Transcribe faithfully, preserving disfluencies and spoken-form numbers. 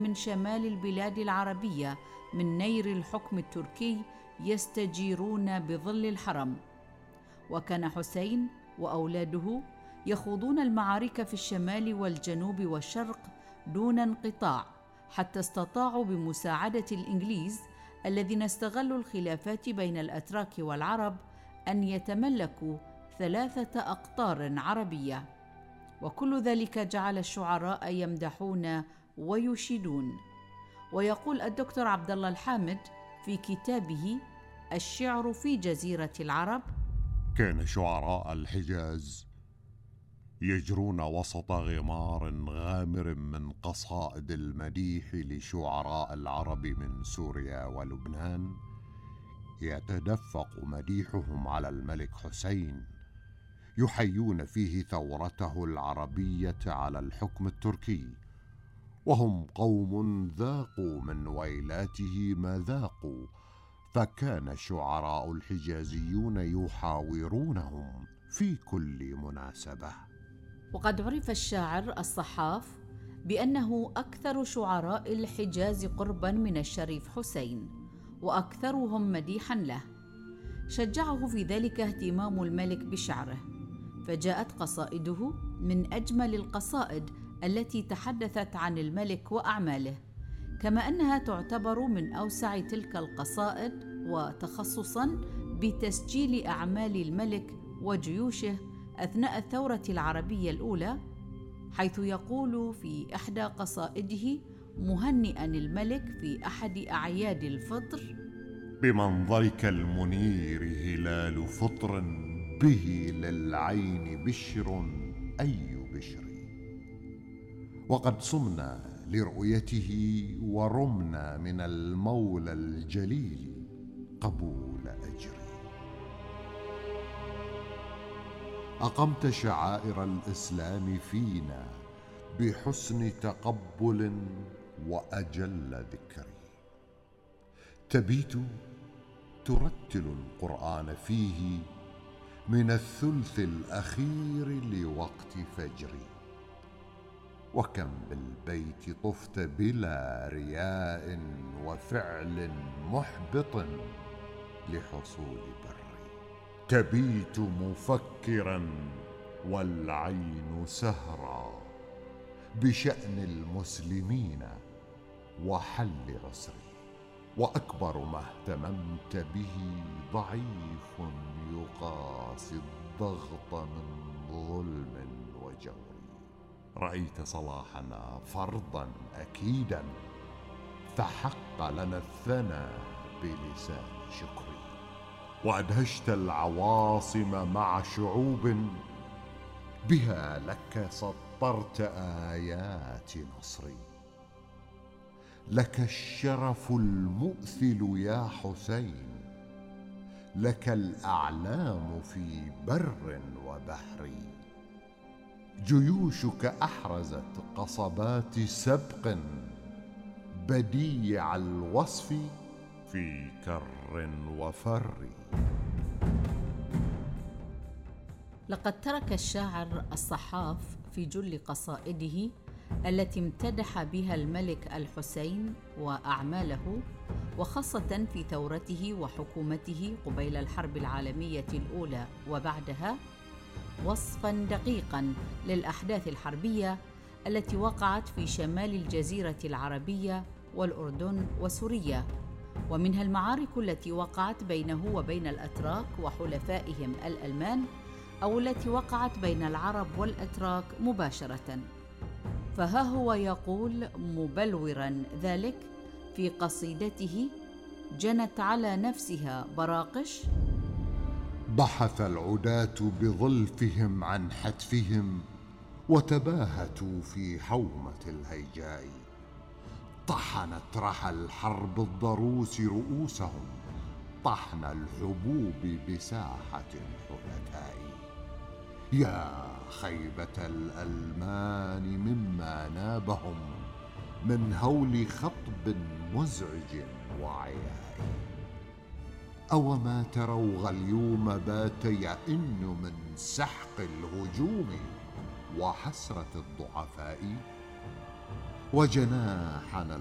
من شمال البلاد العربية من نير الحكم التركي يستجيرون بظل الحرم. وكان حسين وأولاده يخوضون المعارك في الشمال والجنوب والشرق دون انقطاع، حتى استطاعوا بمساعدة الإنجليز الذين استغلوا الخلافات بين الأتراك والعرب أن يتملكوا ثلاثة أقطار عربية. وكل ذلك جعل الشعراء يمدحون ويشيدون. ويقول الدكتور عبد الله الحامد في كتابه الشعر في جزيرة العرب: كان شعراء الحجاز يجرون وسط غمار غامر من قصائد المديح لشعراء العرب من سوريا ولبنان، يتدفق مديحهم على الملك حسين، يحيون فيه ثورته العربية على الحكم التركي، وهم قوم ذاقوا من ويلاته ما ذاقوا، فكان الشعراء الحجازيون يحاورونهم في كل مناسبة. وقد عرف الشاعر الصحاف بأنه أكثر شعراء الحجاز قرباً من الشريف حسين، وأكثرهم مديحاً له. شجعه في ذلك اهتمام الملك بشعره، فجاءت قصائده من أجمل القصائد التي تحدثت عن الملك وأعماله، كما أنها تعتبر من أوسع تلك القصائد وتخصصاً بتسجيل أعمال الملك وجيوشه أثناء الثورة العربية الأولى، حيث يقول في إحدى قصائده مهنئاً الملك في أحد أعياد الفطر: بمنظرك المنير هلال فطر، به للعين بشر أي بشر، وقد صمنا لرؤيته ورمنا من المولى الجليل قبول أجري. أقمت شعائر الإسلام فينا بحسن تقبل وأجل ذكري، تبيت ترتل القرآن فيه من الثلث الأخير لوقت فجري، وكم بالبيت طفت بلا رياء وفعل محبط لحصول بري، تبيت مفكرا والعين سهرا بشأن المسلمين وحل غسري، وأكبر ما اهتممت به ضعيف يقاسي الضغط من ظلم وجور، رأيت صلاحنا فرضا أكيدا فحق لنا الثنى بلسان شكري، وأدهشت العواصم مع شعوب بها لك سطرت آيات نصري، لك الشرف المؤثل يا حسين، لك الأعلام في بر وبحر، جيوشك أحرزت قصبات سبق بديع الوصف في كر وفر. لقد ترك الشاعر الصحاف في جل قصائده التي امتدح بها الملك الحسين وأعماله، وخاصة في ثورته وحكومته قبيل الحرب العالمية الأولى وبعدها، وصفاً دقيقاً للأحداث الحربية التي وقعت في شمال الجزيرة العربية والأردن وسوريا، ومنها المعارك التي وقعت بينه وبين الأتراك وحلفائهم الألمان، أو التي وقعت بين العرب والأتراك مباشرة. فها هو يقول مبلوراً ذلك في قصيدته جنت على نفسها براقش: بحث العداة بظلفهم عن حتفهم، وتباهتوا في حومة الهيجاء، طحنت رحى الحرب الضروس رؤوسهم طحن الحبوب بساحة الحلكاء، يا خيبة الألمان مما نابهم من هول خطب مزعج وعياء، أوما تروا غليوم بات يئن من سحق الهجوم وحسرة الضعفاء، وجناح